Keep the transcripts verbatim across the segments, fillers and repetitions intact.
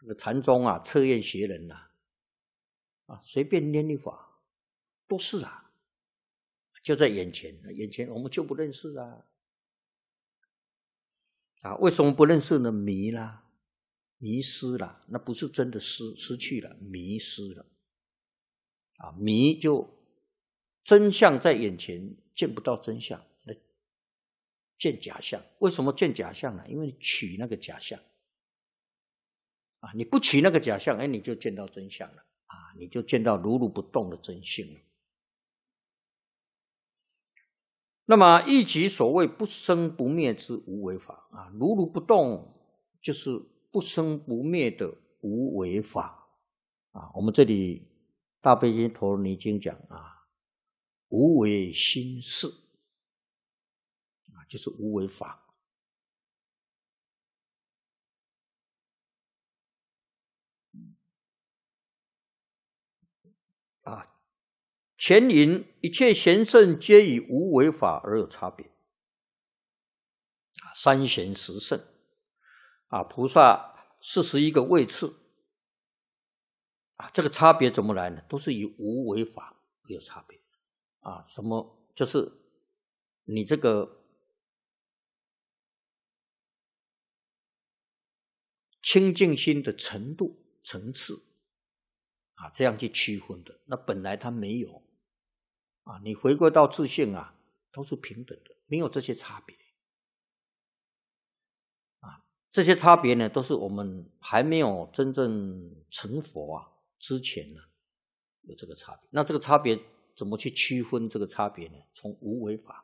这个禅宗啊，测验学人呐、啊，啊，随便念一法都是啊，就在眼前，眼前我们就不认识啊，啊，为什么不认识呢？迷啦，迷失了，那不是真的失失去了，迷失了，啊，迷就真相在眼前，见不到真相，那见假象。为什么见假象呢？因为你取那个假象。啊，你不取那个假象，哎，你就见到真相了啊，你就见到如如不动的真性了。那么亦即所谓不生不灭之无为法啊，如如不动就是不生不灭的无为法啊。我们这里大悲经陀罗尼经讲啊，无为心事啊，就是无为法。啊，前引一切贤圣皆以无为法而有差别。啊，三贤十圣啊，菩萨四十一个位次啊，这个差别怎么来呢？都是以无为法而有差别啊。什么？就是你这个清净心的程度层次啊，这样去区分的。那本来它没有啊，你回归到自性啊，都是平等的，没有这些差别啊。这些差别呢，都是我们还没有真正成佛啊之前呢，有这个差别。那这个差别怎么去区分这个差别呢？从无为法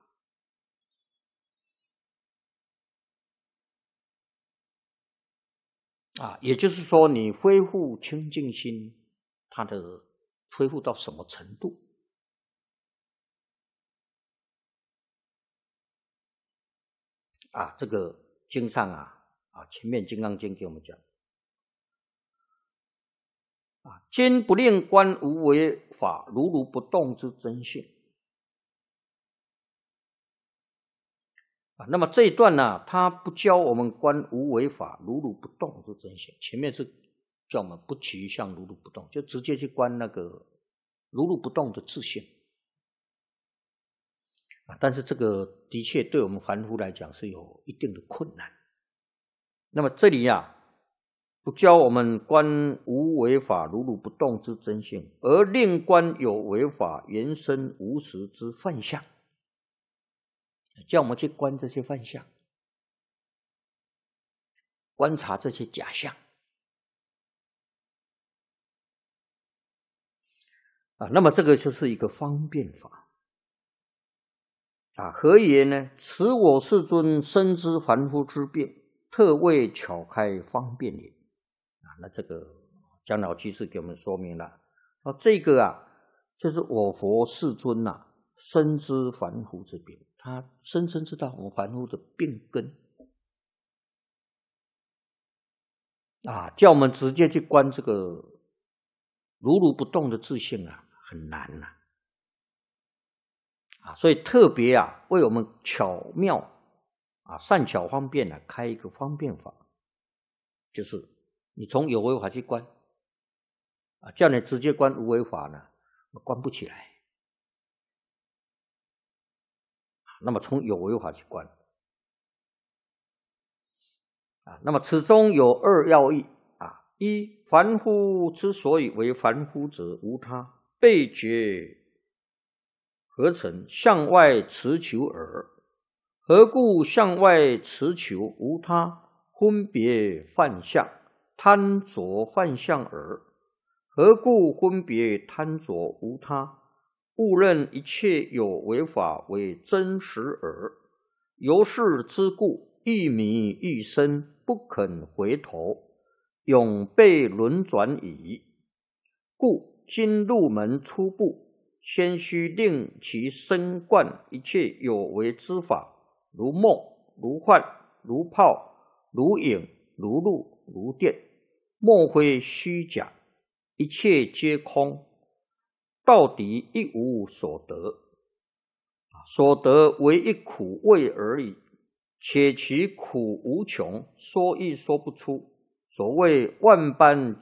啊，也就是说，你恢复清净心，它的恢复到什么程度？啊，这个经上啊，啊，前面《金刚经》给我们讲，啊，今不令观无为法，如如不动之真性。啊，那么这一段呢、啊，他不教我们观无为法，如如不动之真性。前面是叫我们不取相，如如不动，就直接去观那个如如不动的自性。啊，但是这个的确对我们凡夫来讲是有一定的困难。那么这里呀、啊，不教我们观无为法如如不动之真性，而令观有为法原生无实之幻象，叫我们去观这些幻象，观察这些假象。啊，那么这个就是一个方便法。啊，何言呢？此我世尊深知凡夫之病，特为巧开方便也。啊，那这个姜老居士给我们说明了，啊，这个啊，就是我佛世尊呐、啊，深知凡夫之病，他深深知道我们凡夫的病根，啊，叫我们直接去观这个如如不动的自性啊，很难呐、啊。啊，所以特别啊，为我们巧妙啊、善巧方便啊，开一个方便法，就是你从有为法去观啊，叫你直接观无为法呢，观不起来。那么从有为法去观啊，那么此中有二要义啊：一，凡夫之所以为凡夫者，无他，被觉何成向外持求耳？何故向外持求？无他，分别幻象，贪着幻象耳。何故分别贪着？无他，误认一切有为法为真实耳。由是之故，一迷一深，不肯回头，永被轮转矣。故今入门初步，先须令其深贯一切有为之法，如梦、如幻、如泡、如影、如露、如电，莫非虚假，一切皆空，到底一无所得，所得为一苦味而已，且其苦无穷，说亦说不出， 所谓万般